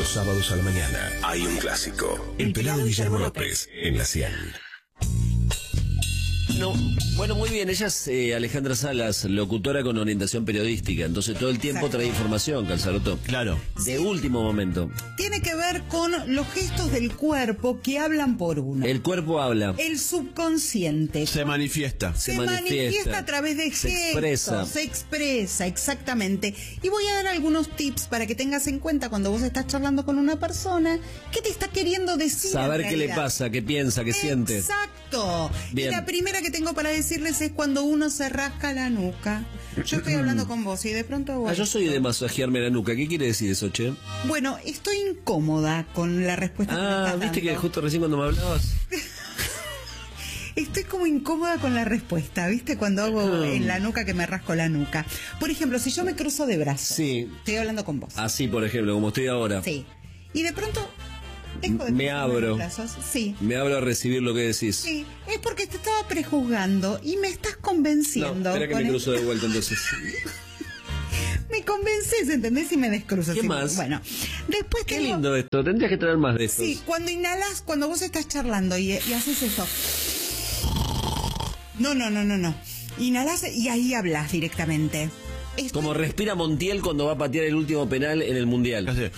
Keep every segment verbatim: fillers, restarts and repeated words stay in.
Los sábados a la mañana hay un clásico. El Pelado Guillermo López en la cien. No, bueno, muy bien, ella es eh, Alejandra Salas, locutora con orientación periodística, entonces todo el tiempo Exacto. trae información, Calzaroto. Claro. De último momento. Tiene que ver con los gestos del cuerpo que hablan por uno. El cuerpo habla. El subconsciente. Se manifiesta. Se, se manifiesta. manifiesta a través de se gestos. expresa. Se expresa, exactamente. Y voy a dar algunos tips para que tengas en cuenta cuando vos estás charlando con una persona qué te está queriendo decir. Saber en qué le realidad. pasa, qué piensa, qué siente. Exacto. Bien. Y la primera que tengo para decirles es cuando uno se rasca la nuca. Yo estoy hablando con vos y de pronto hago Ah, yo soy esto. de masajearme la nuca. ¿Qué quiere decir eso, che? Bueno, estoy incómoda con la respuesta que me Ah, estás viste dando. que justo recién cuando me hablabas. Estoy como incómoda con la respuesta, ¿viste? Cuando hago Mm. en la nuca que me rasco la nuca. Por ejemplo, si yo me cruzo de brazos. Sí. Estoy hablando con vos. Así, por ejemplo, como estoy ahora. Sí. Y de pronto dejo de Me cruzarme abro. los brazos. Sí. Me abro a recibir lo que decís. Sí, es porque te estaba prejuzgando y me estás No, convenciendo. espera que con me el- cruzo de vuelta entonces. Me convences, ¿entendés? Y me descruzas. ¿Qué Sí, más? Bueno, después Qué tengo- lindo esto, tendrías que traer más de estos. Sí, cuando inhalas, cuando vos estás charlando y, y haces esto. No, no, no, no, no. Inhalas y ahí hablas directamente. Esto- Como respira Montiel cuando va a patear el último penal en el Mundial. Hace-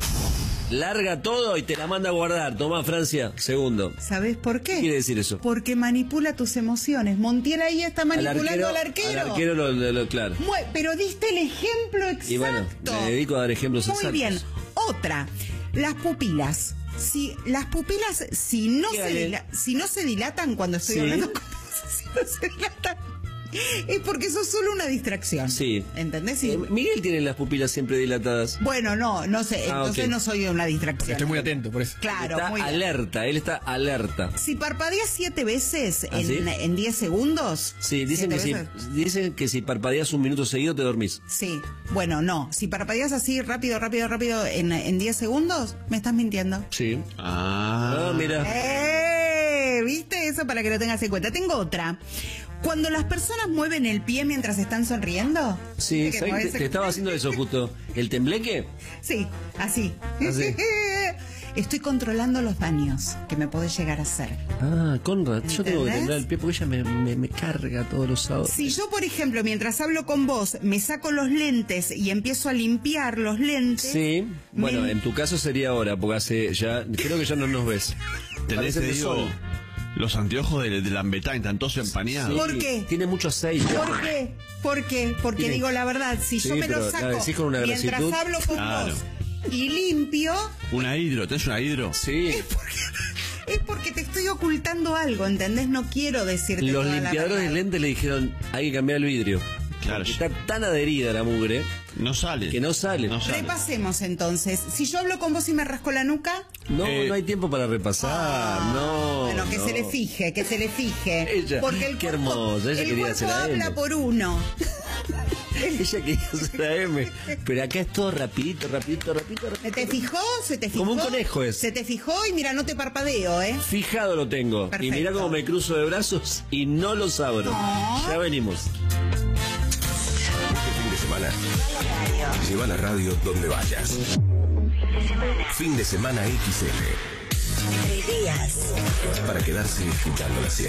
Larga todo y te la manda a guardar. Toma, Francia, segundo. ¿Sabés por qué? ¿Qué quiere decir eso? Porque manipula tus emociones. Montiel ahí está manipulando al arquero. Al arquero lo, lo- lo- claro. Mu- Pero diste el ejemplo exacto. Y bueno, me dedico a dar ejemplos Muy exactos. bien. Otra, las pupilas. Si las pupilas, si no ¿Qué se vale? dila- si no se dilatan cuando estoy Sí. hablando con si no se dilatan, es porque eso es solo una distracción. Sí. ¿Entendés? Sí. Eh, Miguel tiene las pupilas siempre dilatadas. Bueno, no, no sé. Ah, Entonces ok. no soy una distracción. Estoy muy atento, por eso. Claro, está muy bien. alerta, él está alerta. Si parpadeas siete veces ¿Ah, en, sí? en diez segundos. Sí, dicen que, siete si, veces. dicen que si parpadeas un minuto seguido te dormís. Sí, bueno, no. Si parpadeas así rápido, rápido, rápido en, en diez segundos, me estás mintiendo. Sí. Ah. Ah, mira. ¡Eh! ¿Viste? Eso para que lo tengas en cuenta. Tengo otra. Cuando las personas mueven el pie mientras están sonriendo. Sí, ¿viste que ¿sabes mueves que el- te estaba haciendo eso justo? ¿El tembleque? Sí, así. Así. Estoy controlando los daños que me podés llegar a hacer. Ah, Conrad, yo tengo que ¿Entendés? temblar el pie porque ella me, me, me carga todos los sábados. Si yo, por ejemplo, mientras hablo con vos, me saco los lentes y empiezo a limpiar los lentes. Sí, bueno, me- en tu caso sería ahora, porque hace ya, creo que ya no nos ves. Tenés, Parece te de digo, sol. los anteojos de, de Lambetain están todos empañados. ¿Por qué? Tiene mucho aceite. ¿Por qué? ¿Por qué? Porque Tiene- digo la verdad, si Sí, yo me pero lo la saco decís con una mientras grasitud. hablo con Claro. vos y limpio, Una hidro, ¿tenés una hidro? Sí. es porque, es porque te estoy ocultando algo, ¿entendés? No quiero decirte Los toda la limpiadores de verdad. lentes le dijeron, hay que cambiar el vidrio. Claro. Porque está tan adherida la mugre No sale. que no sale. No sale. Repasemos entonces. Si yo hablo con vos y me rasco la nuca, No, Eh, no hay tiempo para repasar. ah, no. bueno, que no. se le fije, que se le fije. Ella, porque el qué cuerpo, hermosa, ella el quería cuerpo hacer a habla M. por uno. Ella quería hacer la M. Pero acá es todo rapidito, rapidito, rapidito, ¿Se rapidito. te fijó? ¿Se te fijó? Como un conejo es. Se te fijó y mira, no te parpadeo, ¿eh? Fijado lo tengo. Perfecto. Y mira cómo me cruzo de brazos y no los abro. No. Ya venimos. Este fin de semana, lleva la radio donde vayas. Fin de semana X L. Entre días. Para quedarse escuchando la cien.